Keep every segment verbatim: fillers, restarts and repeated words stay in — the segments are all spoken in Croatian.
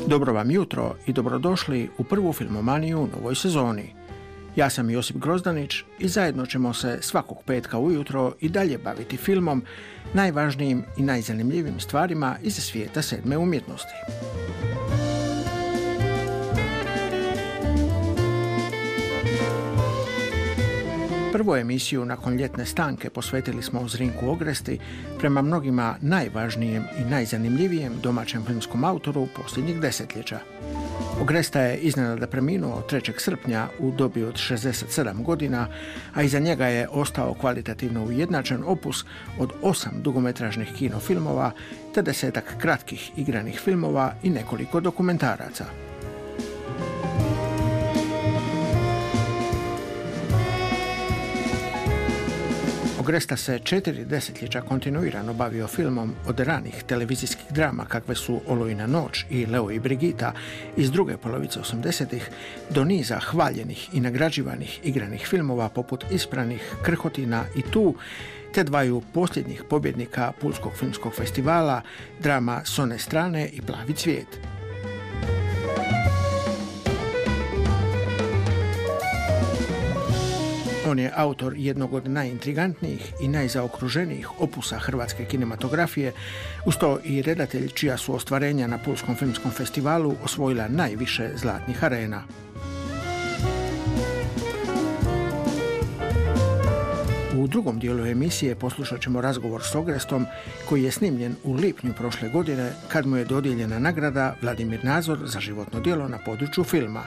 Dobro vam jutro i dobrodošli u prvu filmomaniju u novoj sezoni. Ja sam Josip Grozdanić i zajedno ćemo se svakog petka ujutro i dalje baviti filmom, najvažnijim i najzanimljivijim stvarima iz svijeta sedme umjetnosti. Prvu emisiju nakon ljetne stanke posvetili smo Zrinku Ogresti, prema mnogima najvažnijem i najzanimljivijem domaćem filmskom autoru posljednjih desetljeća. Ogresta je iznenada preminuo trećeg srpnja u dobi od šezdeset sedam godina, a iza njega je ostao kvalitativno ujednačen opus od osam dugometražnih kinofilmova, te desetak kratkih igranih filmova i nekoliko dokumentaraca. Ogresta se četiri desetljeća kontinuirano bavio filmom, od ranih televizijskih drama kakve su Olujna noć i Leo i Brigita iz druge polovice osamdesetih do niza hvaljenih i nagrađivanih igranih filmova poput Ispranih, Krhotina i Tu, te dvaju posljednjih pobjednika Pulskog filmskog festivala, drama S one strane i Plavi cvijet. On je autor jednog od najintrigantnijih i najzaokruženijih opusa hrvatske kinematografije, uz to i redatelj čija su ostvarenja na Pulskom filmskom festivalu osvojila najviše zlatnih arena. U drugom dijelu emisije poslušat ćemo razgovor s Ogrestom, koji je snimljen u lipnju prošle godine, kad mu je dodijeljena nagrada Vladimir Nazor za životno djelo na području filma.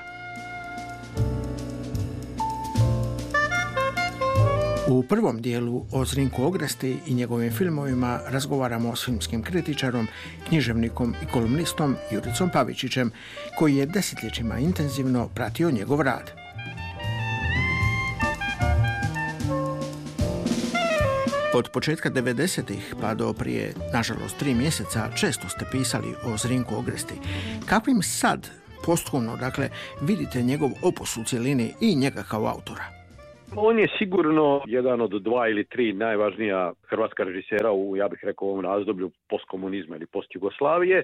U prvom dijelu o Zrinku Ogresti i njegovim filmovima razgovaramo s filmskim kritičarom, književnikom i kolumnistom Juricom Pavičićem, koji je desetljećima intenzivno pratio njegov rad. Od početka devedesetih pa do prije, nažalost, tri mjeseca često ste pisali o Zrinku Ogresti. Kakvim sad, posthumno, dakle, vidite njegov opus u cjelini i njega kao autora? On je sigurno jedan od dva ili tri najvažnija hrvatska režisera u, ja bih rekao, ovom razdoblju postkomunizma ili postjugoslavije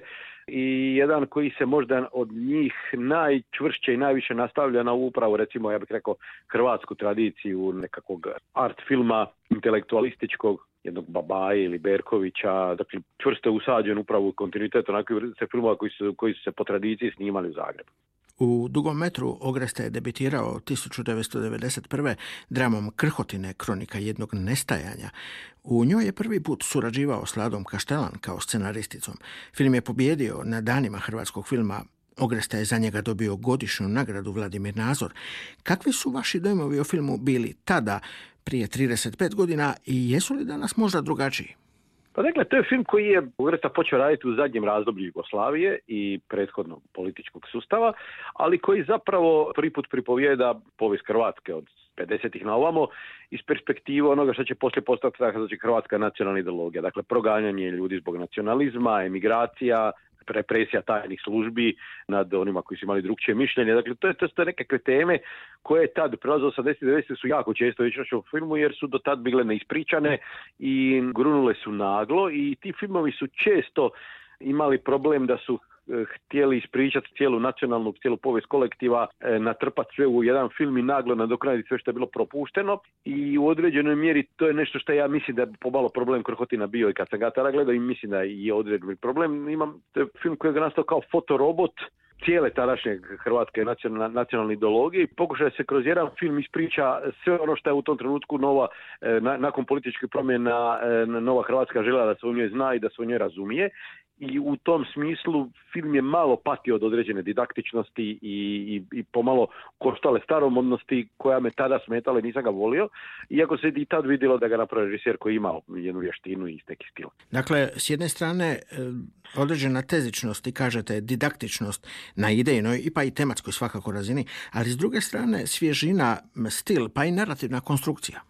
i jedan koji se možda od njih najčvršće i najviše nastavlja na upravo, recimo, ja bih rekao, hrvatsku tradiciju nekakvog art filma, intelektualističkog, jednog Babaje ili Berkovića, dakle čvrsto usađen upravo u kontinuitetu onakvih vrste filmova koji su, koji su se po tradiciji snimali u Zagrebu. U dugometru Ogresta je debitirao tisuću devetsto devedeset prve dramom Krhotine, kronika jednog nestajanja. U njoj je prvi put surađivao s Ladom Kaštelan kao scenaristicom. Film je pobijedio na danima hrvatskog filma. Ogresta je za njega dobio godišnju nagradu Vladimir Nazor. Kakvi su vaši dojmovi o filmu bili tada, prije trideset pet godina, i jesu li danas možda drugačiji? Pa dakle, to je film koji je Ogresta počeo raditi u zadnjem razdoblju Jugoslavije i prethodnog političkog sustava, ali koji zapravo prvi put pripovijeda povijest Hrvatske od pedesetih na ovamo iz perspektive onoga što će poslije postati znači, hrvatska nacionalna ideologija. Dakle, proganjanje ljudi zbog nacionalizma, emigracija, represija tajnih službi nad onima koji su imali drugčije mišljenje. Dakle, to je to su nekakve teme koje tad, prelaze osamdeset devedeset su jako često išle u filmu jer su do tad bile neispričane i grunule su naglo i ti filmovi su često imali problem da su htjeli ispričati cijelu nacionalnu, cijelu povijest kolektiva, e, natrpati sve u jedan film i naglo nadoknaditi sve što je bilo propušteno i u određenoj mjeri to je nešto što ja mislim da je pomalo problem Krhotina bio i kad sam ga tada gledao i mislim da je određeni problem. Imam to je film koji je nastao kao fotorobot cijele tadašnje hrvatske nacionalne, nacionalne ideologije i pokušaj se kroz jedan film ispriča sve ono što je u tom trenutku nova, e, na, nakon političkih promjena e, nova Hrvatska željela da se u njoj zna i da se u njoj razumije. I u tom smislu film je malo patio od određene didaktičnosti i, i, i pomalo koštale staromodnosti koja me tada smetala i nisam ga volio, iako se i tad vidjelo da ga napravi režiser koji ima jednu vještinu i neki stil. Dakle, s jedne strane određena tezičnost i kažete didaktičnost na idejnoj i pa i tematskoj svakako razini, ali s druge strane svježina, stil pa i narativna konstrukcija.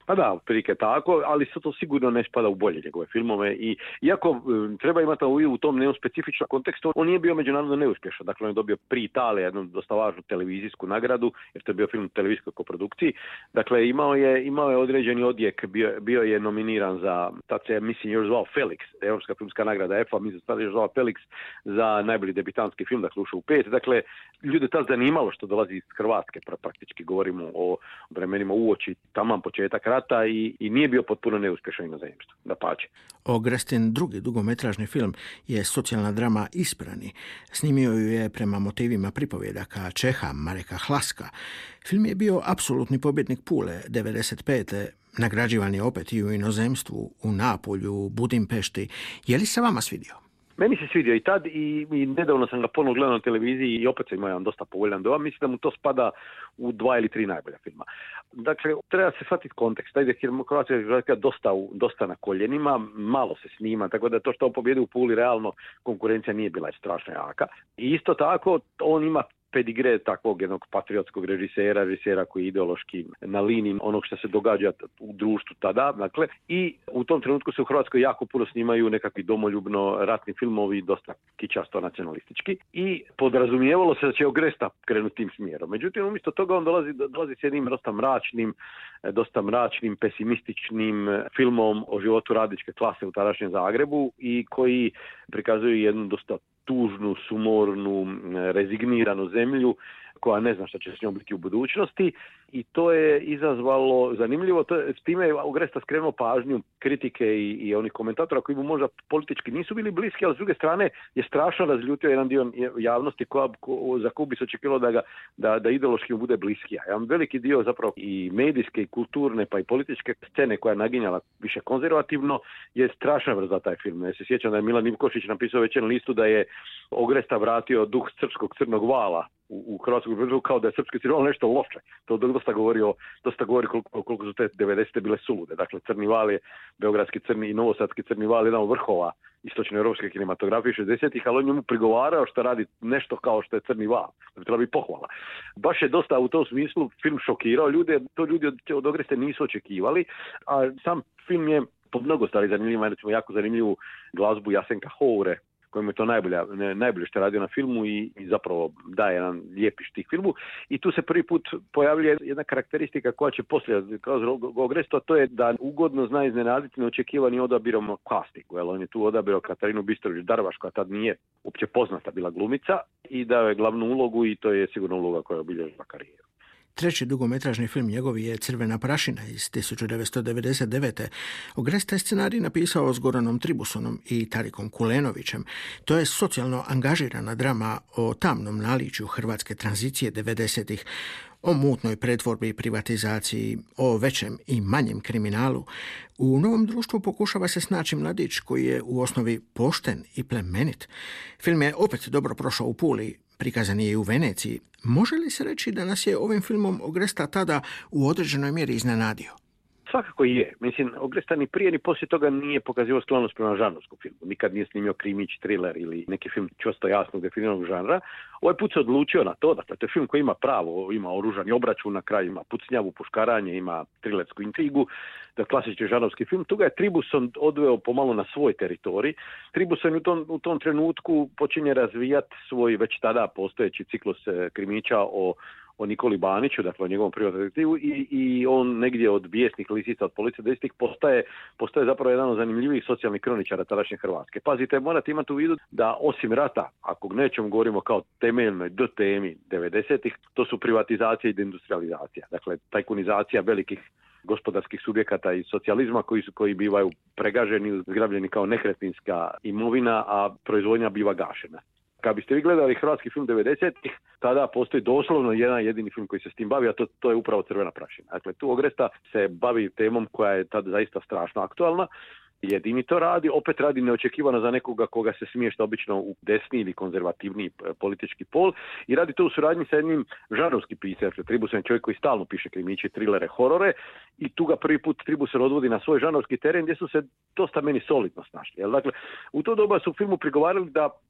Pa da, otprilike tako, ali se to sigurno ne spada u bolje njegove filmove i iako um, treba imati u, u tom neospecifičnom kontekstu, on nije bio međunarodno neuspješan. Dakle, on je dobio Prix Italia, jednu dosta važnu televizijsku nagradu, jer to je bio film u televizijskoj koprodukciji. Dakle, imao je, imao je određeni odjek, bio, bio je nominiran za, tad se mislim još zvao Felix, Europska filmska nagrada E F A, mislim sad je zvao Felix za najbolji debitanski film, dakle ušao u pet. Dakle, ljude tad zanimalo što dolazi iz Hrvatske, praktički govorimo o vremenima uoči, taman početak rata i, i nije bio potpuno neuspješan inozemstvo, dapače. Ogrestin drugi dugometražni film je socijalna drama Isprani. Snimio ju je prema motivima pripovjedaka Čeha Mareka Hlaska. Film je bio apsolutni pobjednik Pule devedeset pete. Nagrađivan je opet i u inozemstvu, u Napolju, Budimpešti. Je li se vama svidio? Meni se svidio i tad i, i nedavno sam ga ponovno gledao na televiziji i opet sam imao jedan dosta povoljan dojam. Mislim da mu to spada u dva ili tri najbolja filma. Dakle, treba se shvatiti kontekst. Ajde, Hrvatska je dosta, dosta na koljenima, malo se snima, tako da to što on pobjedi u Puli, realno konkurencija nije bila strašno jaka. I isto tako, on ima pedigre takvog jednog patriotskog režisera, režisera koji je ideološki na liniji onog što se događa u društvu tada. Dakle, i u tom trenutku se u Hrvatskoj jako puno snimaju nekakvi domoljubno ratni filmovi, dosta kičasto nacionalistički i podrazumijevalo se da će Ogresta krenuti tim smjerom. Međutim, umjesto toga on dolazi, dolazi s jednim dosta mračnim, dosta mračnim, pesimističnim filmom o životu radničke klase u tadašnjem Zagrebu i koji prikazuje jednu dosta tužnu, sumornu, rezigniranu zemlju koja ne zna šta će s njom biti u budućnosti i to je izazvalo zanimljivo. To je, s time je Ogresta skrenuo pažnju kritike i, i onih komentatora koji mu možda politički nisu bili bliski, ali s druge strane je strašno razljutio jedan dio javnosti koja, ko, za koju bi se očekivalo da, ga, da, da ideološki mu bude bliskija. Jedan veliki dio zapravo i medijske i kulturne pa i političke scene koja je naginjala više konzervativno je strašno vrza taj film. Ja se sjećam da je Milan Ivkošić napisao već jednu listu da je Ogresta vratio duh srpskog crnog vala u, u Hrvatskoj priliku kao da je srpski crni val nešto loše. To dosta govori, o, dosta govori koliko, koliko su te devedesete bile sulude. Dakle, Crni val je, beogradski crni i novosadski Crni val je jedan od vrhova istočnoeuropske kinematografije šezdesetih, ali on njemu prigovarao što radi nešto kao što je Crni val. To bi trebalo biti pohvala. Baš je dosta u tom smislu film šokirao ljude, to ljudi od, od Ogreste nisu očekivali, a sam film je po mnogo stvari zanimljiv, recimo jako zanimljivu glazbu Jasenka Houre, kojim je to najbolja, ne, najbolje što je radio na filmu i, i zapravo daje jedan lijepi štih filmu. I tu se prvi put pojavljuje jedna karakteristika koja će poslije kroz Ogrestu, a to je da ugodno zna iznenaditi neočekivani odabirom kastiku. On je tu odabirao Katarinu Bistrović Darvaš, koja tad nije uopće poznata bila glumica i dao je glavnu ulogu i to je sigurno uloga koja je obilježila karijeru. Treći dugometražni film njegov je Crvena prašina iz tisuću devetsto devedeset devete. Ogresta je scenarij napisao s Goranom Tribusonom i Tarikom Kulenovićem. To je socijalno angažirana drama o tamnom naličju hrvatske tranzicije devedesetih, o mutnoj pretvorbi i privatizaciji, o većem i manjem kriminalu. U novom društvu pokušava se snaći mladić koji je u osnovi pošten i plemenit. Film je opet dobro prošao u Puli, prikazan je i u Veneciji. Može li se reći da nas je ovim filmom Ogresta tada u određenoj mjeri iznenadio? Svakako je. Mislim, Ogresta ni prije ni poslije toga nije pokazivao sklonost prema žanrovskom filmu. Nikad nije snimio krimić, thriller ili neki film čvrsto jasnog definiranog žanra. Ovaj put se odlučio na to. Dakle, to je film koji ima pravo, ima oružani obračun, na kraju ima pucnjavu, puškaranje, ima trilersku intrigu. Da klasični žanrovski film. Tu ga je Tribuson odveo pomalo na svoj teritorij. Tribuson u tom, u tom trenutku počinje razvijati svoj već tada postojeći ciklus krimića o o Nikoli Baniću, dakle o njegovom privatnom detektivu i, i on negdje od bijesnih lisica od policije devedesetih postaje, postaje zapravo jedan od zanimljivih socijalnih kroničara tadašnje Hrvatske. Pazite, morate imati u vidu da osim rata, ako nećemo govorimo kao temeljnoj D temi devedesetih, to su privatizacija i deindustrializacija. Dakle, tajkunizacija velikih gospodarskih subjekata i socijalizma koji su koji bivaju pregaženi, zgrabljeni kao nekretninska imovina, a proizvodnja biva gašena. Kad biste vi gledali hrvatski film devedesetih, tada postoji doslovno jedan jedini film koji se s tim bavi, a to, to je upravo Crvena prašina. Dakle, tu Ogresta se bavi temom koja je tada zaista strašno aktualna. Jedini to radi, opet radi neočekivano za nekoga koga se smješta obično u desni ili konzervativni politički pol i radi to u suradnji sa jednim žanrovskim pisac. Tribuson je čovjek koji stalno piše krimiće, trilere, horore i tu ga prvi put Tribuson odvodi na svoj žanrovski teren gdje su se dosta meni solidno snašli. Dakle, u to doba su u filmu prigovarali da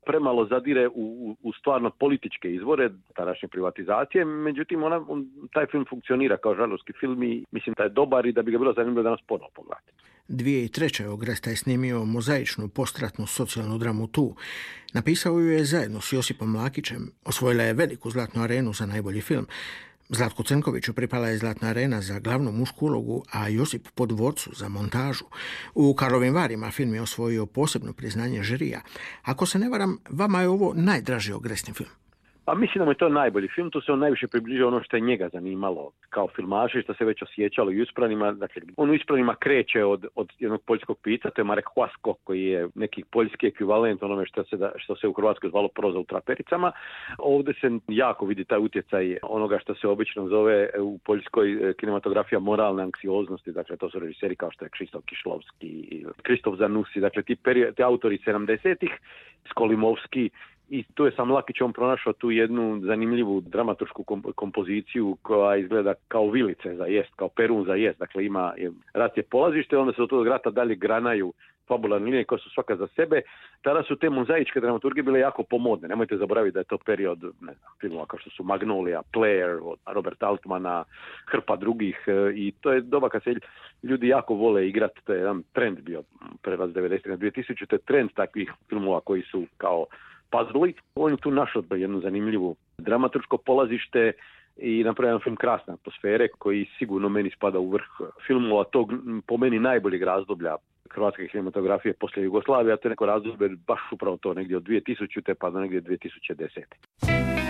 premalo zadire u, u, u stvarno političke izvore tadašnje privatizacije, međutim ona, on, taj film funkcionira kao žanrovski film i mislim da je dobar i da bi ga bilo zanimljivo da nas ponovo pogledati. dvije tisuće treće. Ogresta je snimio mozaičnu postratnu socijalnu dramu Tu. Napisao ju je zajedno s Josipom Mlakićem. Osvojila je veliku zlatnu arenu za najbolji film. Zlatku Crnkoviću pripala je zlatna arena za glavnu mušku ulogu, a Josipu Podvorcu za montažu. U Karlovim Varima film je osvojio posebno priznanje žirija. Ako se ne varam, vama je ovo najdraži Ogrestin film. Pa mislim da mu je to najbolji film, tu se on najviše približio ono što je njega zanimalo kao filmaša i što se već osjećalo i u Ispranima. Dakle, on u Ispranima kreće od, od jednog poljskog pisca, to je Marek Hvasko, koji je neki poljski ekvivalent onome što se, da, što se u Hrvatskoj zvalo proza u trapericama. Ovdje se jako vidi taj utjecaj onoga što se obično zove u poljskoj kinematografija moralne anksioznosti, dakle to su režiseri kao što je Krzysztof Kieślowski i Kristof Zanussi, dakle ti, peri, ti autori sedamdesetih, Skolimovski. I tu je sam Lakić on pronašao tu jednu zanimljivu dramaturšku kompoziciju koja izgleda kao vilice za jest, kao perun za jest. Dakle, ima, rat je polazište, onda se od tog rata dalje granaju fabularne linije koje su svaka za sebe. Tada su te mozaičke dramaturgije bile jako pomodne. Nemojte zaboraviti da je to period ne znam, filmova kao što su Magnolia, Player, od Roberta Altmana, hrpa drugih. I to je doba kad se ljudi jako vole igrati. To je jedan trend bio prelaz devedesetih na dvije tisuće. To je trend takvih filmova koji su kao puzzle. On je tu našao jednu zanimljivu dramaturško polazište i napravio jedan film krasne atmosfere koji sigurno meni spada u vrh filmova tog po meni najboljeg razdoblja hrvatske kinematografije poslije Jugoslavije, a to je neko razdoblje baš upravo to negdje od dvije tisućite pa do negdje dvije tisuće desete.